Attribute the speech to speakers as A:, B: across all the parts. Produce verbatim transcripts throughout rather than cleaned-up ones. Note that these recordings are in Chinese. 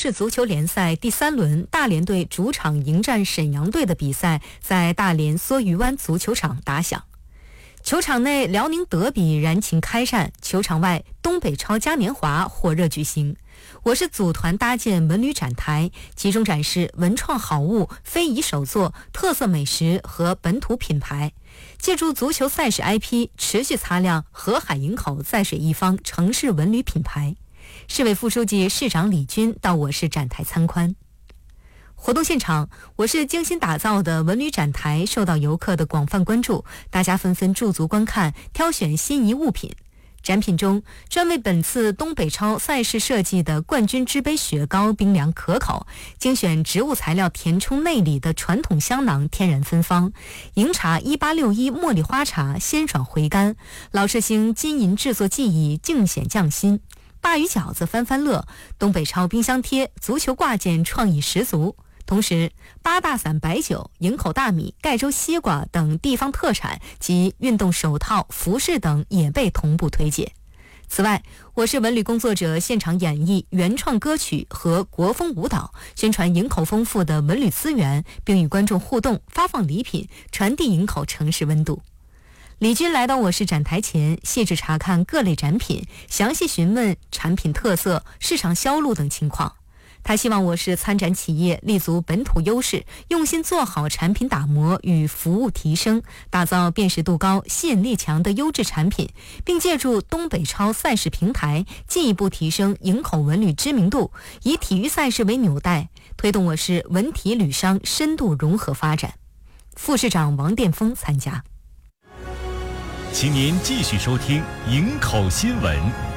A: 市足球联赛第三轮，大连队主场迎战沈阳队的比赛在大连梭鱼湾足球场打响。球场内辽宁德比燃情开战，球场外东北超嘉年华火热举行。我市组团搭建文旅展台，集中展示文创好物、非遗手作、特色美食和本土品牌，借助足球赛事 I P 持续擦亮河海营口在水一方城市文旅品牌。市委副书记、市长李军到我市展台参观。活动现场，我市精心打造的文旅展台受到游客的广泛关注，大家纷纷驻足观看，挑选心仪物品。展品中，专为本次东北超赛事设计的冠军之杯雪糕冰凉可口，精选植物材料填充内里的传统香囊天然芬芳，迎茶一八六一茉莉花茶鲜爽回甘，老式星金银制作技艺尽显匠心，鲅鱼饺子翻翻乐，东北超冰箱贴足球挂件创意十足。同时，八大伞白酒、营口大米、盖州西瓜等地方特产及运动手套、服饰等也被同步推介。此外，我市文旅工作者现场演绎原创歌曲和国风舞蹈，宣传营口丰富的文旅资源，并与观众互动，发放礼品，传递营口城市温度。李军来到我市展台前，细致查看各类展品，详细询问产品特色、市场销路等情况。他希望我市参展企业立足本土优势，用心做好产品打磨与服务提升，打造辨识度高、吸引力强的优质产品，并借助东北超赛事平台，进一步提升营口文旅知名度，以体育赛事为纽带，推动我市文体旅商深度融合发展。副市长王殿峰参加。
B: 请您继续收听营口新闻。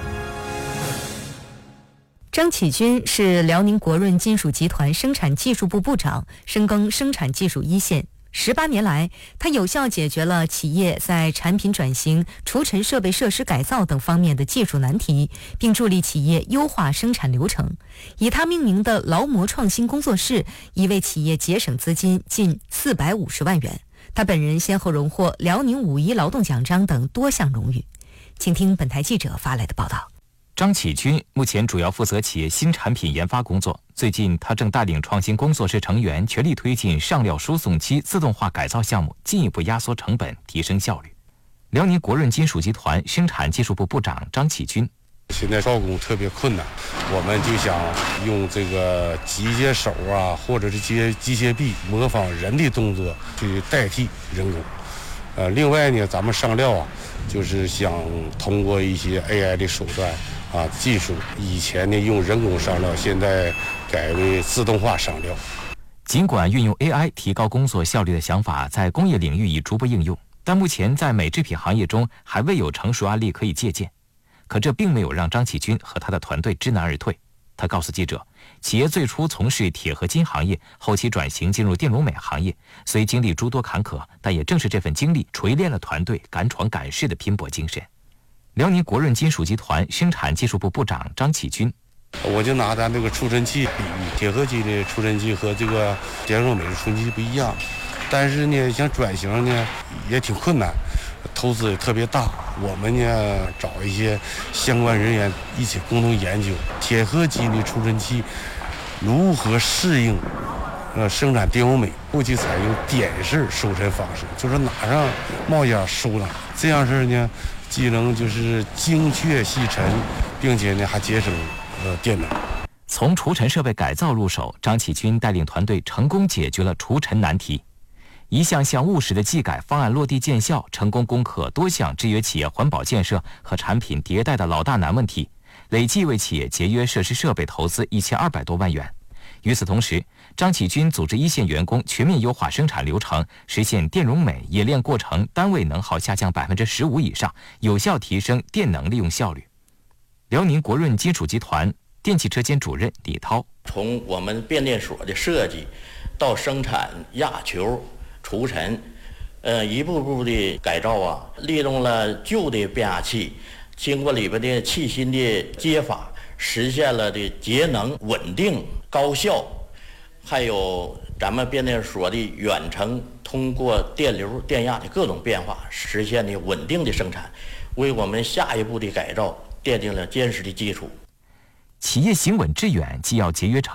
A: 张启军是辽宁国润金属集团生产技术部部长，深耕生产技术一线。十八年来，他有效解决了企业在产品转型、除尘设备设施改造等方面的技术难题，并助力企业优化生产流程。以他命名的劳模创新工作室，已为企业节省资金近四百五十万元。他本人先后荣获辽宁五一劳动奖章等多项荣誉。请听本台记者发来的报道。
C: 张启军目前主要负责企业新产品研发工作。最近，他正带领创新工作室成员全力推进上料输送机自动化改造项目，进一步压缩成本，提升效率。辽宁国润金属集团生产技术部部长张启军：
D: 现在招工特别困难，我们就想用这个机械手啊，或者是机机械臂模仿人的动作去代替人工。呃，另外呢，咱们上料啊，就是想通过一些 A I 的手段啊技术，以前呢用人工上料，现在改为自动化上料。
C: 尽管运用 A I 提高工作效率的想法在工业领域已逐步应用，但目前在美制品行业中还未有成熟案例可以借鉴。可这并没有让张启军和他的团队知难而退。他告诉记者，企业最初从事铁合金行业，后期转型进入电容美行业，虽经历诸多坎坷，但也正是这份经历锤炼了团队敢闯敢试的拼搏精神。辽宁国润金属集团生产技术部部长张启军：
D: 我就拿咱这个除尘器比喻，铁合金的除尘器和这个电容美的除尘器不一样，但是呢，想转型呢也挺困难，投资也特别大。我们呢找一些相关人员一起共同研究铁合金的除尘器如何适应呃生产电容美，后期采用点式收尘方式，就是拿上冒烟收了，这样式呢既能就是精确细尘，并且呢还节省呃电能。
C: 从除尘设备改造入手，张启军带领团队成功解决了除尘难题。一项项务实的技改方案落地见效，成功攻克多项制约企业环保建设和产品迭代的老大难问题，累计为企业节约设施设备投资一千二百多万元。与此同时，张启军组织一线员工全面优化生产流程，实现电容美冶炼过程单位能耗下降百分之十五以上，有效提升电能利用效率。辽宁国润金属集团电气车间主任李涛：
E: 从我们变电所的设计到生产压球、除尘，呃，一步步的改造啊，利用了旧的变压器，经过里边的气芯的接法，实现了的节能、稳定、高效，还有咱们变电所的远程通过电流、电压的各种变化，实现的稳定的生产，为我们下一步的改造奠定了坚实的基础。
C: 企业行稳致远，既要节约成